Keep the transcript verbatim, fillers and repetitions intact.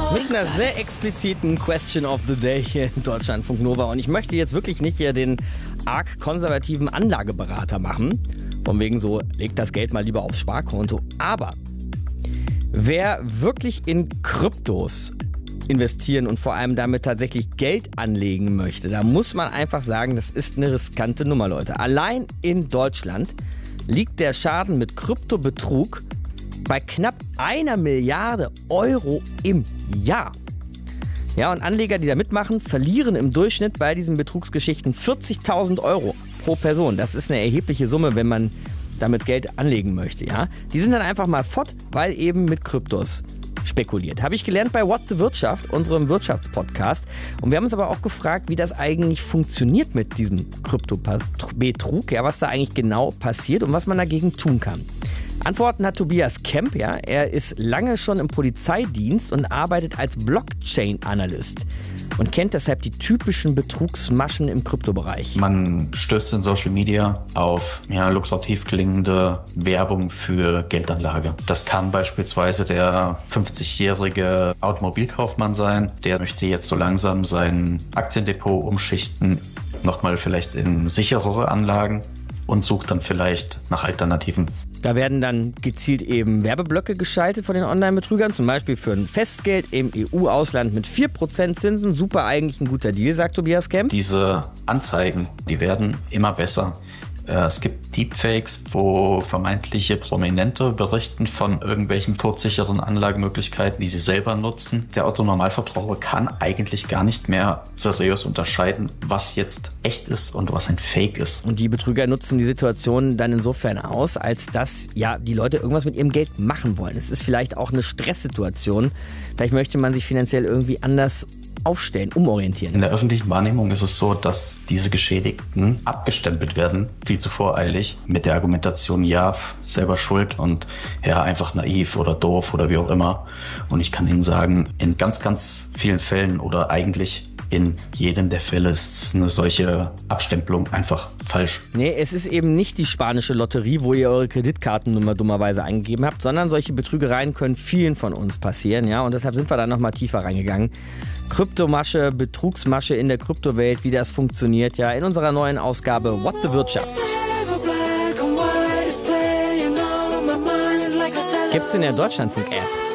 Mit einer sehr expliziten Question of the Day hier in Deutschlandfunk Nova. Und ich möchte jetzt wirklich nicht hier den arg konservativen Anlageberater machen. Von wegen so, legt das Geld mal lieber aufs Sparkonto. Aber wer wirklich in Kryptos investieren und vor allem damit tatsächlich Geld anlegen möchte, da muss man einfach sagen, das ist eine riskante Nummer, Leute. Allein in Deutschland liegt der Schaden mit Kryptobetrug bei knapp einer Milliarde Euro im Jahr. Ja, und Anleger, die da mitmachen, verlieren im Durchschnitt bei diesen Betrugsgeschichten vierzigtausend Euro pro Person. Das ist eine erhebliche Summe, wenn man damit Geld anlegen möchte. Ja, die sind dann einfach mal fort, weil eben mit Kryptos spekuliert. Habe ich gelernt bei What the Wirtschaft, unserem Wirtschaftspodcast. Und wir haben uns aber auch gefragt, wie das eigentlich funktioniert mit diesem Kryptobetrug. Ja, was da eigentlich genau passiert und was man dagegen tun kann. Antworten hat Tobias Kemp, ja. Er ist lange schon im Polizeidienst und arbeitet als Blockchain-Analyst und kennt deshalb die typischen Betrugsmaschen im Kryptobereich. Man stößt in Social Media auf ja, lukrativ klingende Werbung für Geldanlage. Das kann beispielsweise der fünfzigjährige Automobilkaufmann sein. Der möchte jetzt so langsam sein Aktiendepot umschichten, nochmal vielleicht in sicherere Anlagen und sucht dann vielleicht nach Alternativen. Da werden dann gezielt eben Werbeblöcke geschaltet von den Online-Betrügern, zum Beispiel für ein Festgeld im E U-Ausland mit vier Prozent Zinsen. Super, eigentlich ein guter Deal, sagt Tobias Kemp. Diese Anzeigen, die werden immer besser. Es gibt Deepfakes, wo vermeintliche Prominente berichten von irgendwelchen todsicheren Anlagemöglichkeiten, die sie selber nutzen. Der Otto-Normalverbraucher kann eigentlich gar nicht mehr seriös unterscheiden, was jetzt echt ist und was ein Fake ist. Und die Betrüger nutzen die Situation dann insofern aus, als dass ja die Leute irgendwas mit ihrem Geld machen wollen. Es ist vielleicht auch eine Stresssituation. Vielleicht möchte man sich finanziell irgendwie anders aufstellen, umorientieren. In der öffentlichen Wahrnehmung ist es so, dass diese Geschädigten abgestempelt werden, viel zu voreilig, mit der Argumentation, ja, selber schuld und ja, einfach naiv oder doof oder wie auch immer. Und ich kann Ihnen sagen, in ganz, ganz vielen Fällen oder eigentlich in jedem der Fälle ist eine solche Abstempelung einfach falsch. Nee, es ist eben nicht die spanische Lotterie, wo ihr eure Kreditkartennummer dummerweise eingegeben habt, sondern solche Betrügereien können vielen von uns passieren, ja, und deshalb sind wir da nochmal tiefer reingegangen. Kryptomasche, Betrugsmasche in der Kryptowelt, wie das funktioniert, ja, in unserer neuen Ausgabe What the Wirtschaft. Gibt's in der Deutschlandfunk-App.